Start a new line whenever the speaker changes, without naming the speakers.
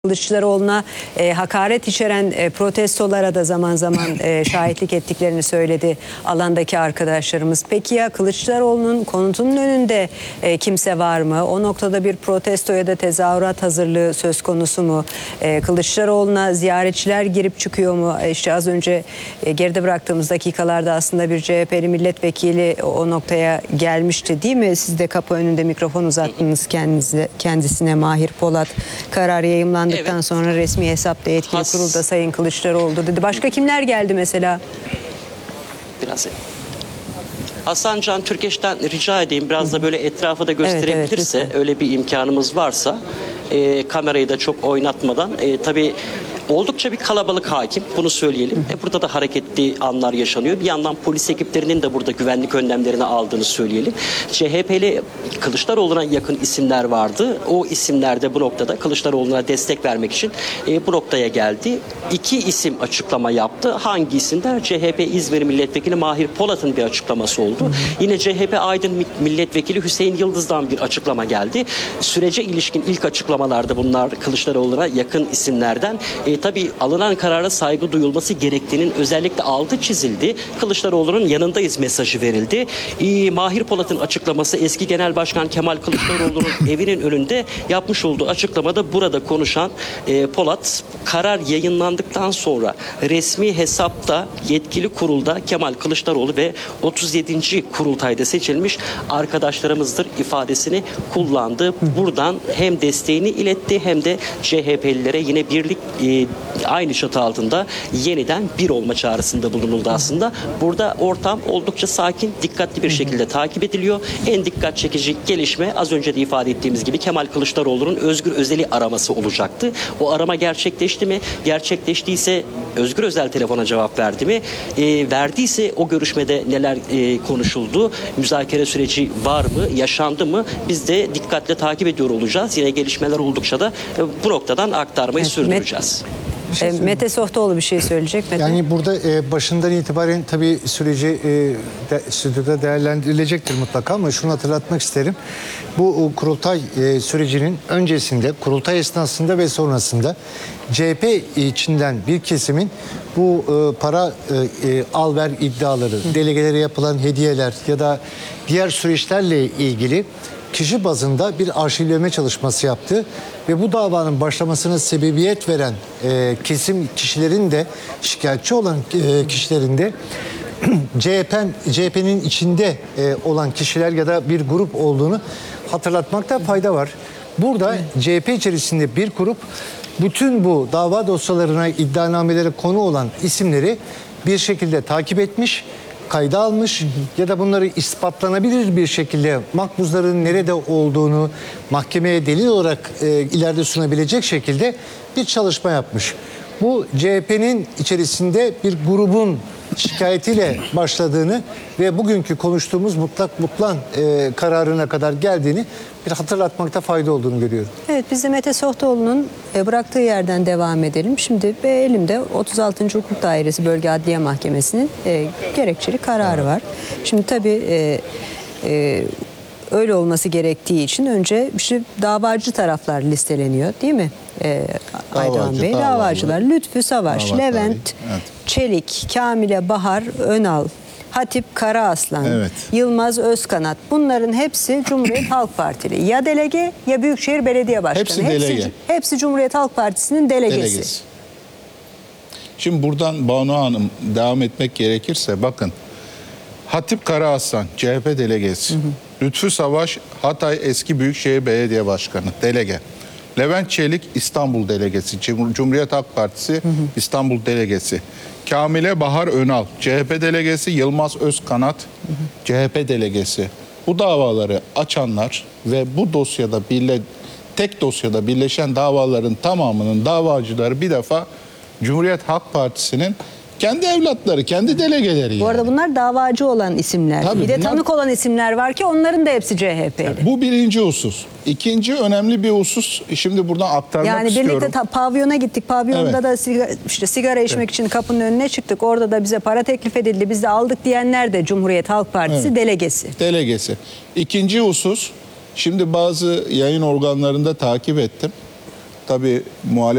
Kılıçdaroğlu'na hakaret içeren protestolara da zaman zaman şahitlik ettiklerini söyledi alandaki arkadaşlarımız. Peki ya Kılıçdaroğlu'nun konutunun önünde kimse var mı? O noktada bir protesto ya da tezahürat hazırlığı söz konusu mu? Kılıçdaroğlu'na ziyaretçiler girip çıkıyor mu? İşte az önce geride bıraktığımız dakikalarda aslında bir CHP'li milletvekili o noktaya gelmişti değil mi? Siz de kapı önünde mikrofon uzattınız kendisine. Mahir Polat karar yayımlandı. Evet. Sonra resmi hesapta yetkili kurulda Sayın Kılıçdaroğlu dedi. Başka kimler geldi mesela?
Biraz Hasan Can Türkeş'ten rica edeyim biraz da böyle etrafı da gösterebilirse, evet, öyle bir imkanımız varsa kamerayı da çok oynatmadan tabii oldukça bir kalabalık hakim, bunu söyleyelim. Burada da hareketli anlar yaşanıyor. Bir yandan polis ekiplerinin de burada güvenlik önlemlerini aldığını söyleyelim. CHP'li Kılıçdaroğlu'na yakın isimler vardı. O isimler de bu noktada Kılıçdaroğlu'na destek vermek için bu noktaya geldi. İki isim açıklama yaptı. Hangi isimler? CHP İzmir Milletvekili Mahir Polat'ın bir açıklaması oldu. Yine CHP Aydın Milletvekili Hüseyin Yıldız'dan bir açıklama geldi. Sürece ilişkin ilk açıklamalarda bunlar Kılıçdaroğlu'na yakın isimlerden. Tabii alınan karara saygı duyulması gerektiğinin özellikle altı çizildi. Kılıçdaroğlu'nun yanındayız mesajı verildi. Mahir Polat'ın açıklaması eski Genel Başkan Kemal Kılıçdaroğlu'nun evinin önünde yapmış olduğu açıklamada burada konuşan Polat, karar yayınlandıktan sonra resmi hesapta yetkili kurulda Kemal Kılıçdaroğlu ve 37. kurultayda seçilmiş arkadaşlarımızdır ifadesini kullandı. Buradan hem desteğini iletti hem de CHP'lilere yine birlik aynı çatı altında yeniden bir olma çağrısında bulunuldu aslında. Burada ortam oldukça sakin, dikkatli bir şekilde takip ediliyor. En dikkat çekici gelişme az önce de ifade ettiğimiz gibi Kemal Kılıçdaroğlu'nun Özgür Özel'i araması olacaktı. O arama gerçekleşti mi? Gerçekleştiyse Özgür Özel telefona cevap verdi mi? Verdiyse o görüşmede neler konuşuldu? Müzakere süreci var mı? Yaşandı mı? Biz de dikkatle takip ediyor olacağız. Yine gelişmeler oldukça da bu noktadan aktarmayı sürdüreceğiz.
Mete Sohtoğlu bir şey söyleyecek. Mete.
Yani burada başından itibaren tabii süreci stüdyoda değerlendirilecektir mutlaka ama şunu hatırlatmak isterim. Bu kurultay sürecinin öncesinde, kurultay esnasında ve sonrasında CHP içinden bir kesimin bu para al-ver iddiaları, delegelere yapılan hediyeler ya da diğer süreçlerle ilgili kişi bazında bir arşivleme çalışması yaptı ve bu davanın başlamasına sebebiyet veren kesim kişilerin de şikayetçi olan kişilerin de CHP'nin içinde olan kişiler ya da bir grup olduğunu hatırlatmakta fayda var. Burada CHP içerisinde bir grup bütün bu dava dosyalarına, iddianamelere konu olan isimleri bir şekilde takip etmiş, kayda almış ya da bunları ispatlanabilir bir şekilde makbuzların nerede olduğunu mahkemeye delil olarak ileride sunabilecek şekilde bir çalışma yapmış. Bu CHP'nin içerisinde bir grubun şikayetiyle başladığını ve bugünkü konuştuğumuz mutlak mutlan kararına kadar geldiğini bir hatırlatmakta fayda olduğunu görüyorum. Evet,
biz de Mete Sohtoğlu'nun bıraktığı yerden devam edelim. Şimdi elimde 36. Hukuk Dairesi Bölge Adliye Mahkemesi'nin gerekçeli kararı var. Şimdi tabii öyle olması gerektiği için önce işte davacı taraflar listeleniyor değil mi? Aydoğan Bey, davacılar Lütfü Savaş, Levent Çelik, Kamile Bahar Önal, Hatip Karaaslan, Yılmaz Özkanat, bunların hepsi Cumhuriyet Halk Partili. Ya delege ya Büyükşehir Belediye Başkanı.
Hepsi delege.
Hepsi Cumhuriyet Halk Partisi'nin delegesi.
Şimdi buradan Banu Hanım devam etmek gerekirse bakın. Hatip Karaaslan CHP delegesi. Lütfü Savaş Hatay Eski Büyükşehir Belediye Başkanı delege. Levent Çelik İstanbul delegesi. Cumhuriyet Halk Partisi İstanbul delegesi. Kamile Bahar Önal CHP delegesi. Yılmaz Özkanat CHP delegesi. Bu davaları açanlar ve bu dosyada tek dosyada birleşen davaların tamamının davacıları bir defa Cumhuriyet Halk Partisi'nin kendi evlatları, kendi delegeleri.
Bu arada bunlar davacı olan isimler.
Tabii,
bir de tanık olan isimler var ki onların da hepsi CHP'li.
Bu birinci husus. İkinci önemli bir husus, şimdi buradan aktarmak istiyorum.
Yani birlikte pavyona gittik. Pavyonda da sigara içmek için kapının önüne çıktık. Orada da bize para teklif edildi. Biz de aldık diyenler de Cumhuriyet Halk Partisi delegesi.
Delegesi. İkinci husus, şimdi bazı yayın organlarında takip ettim. tabii muhalefet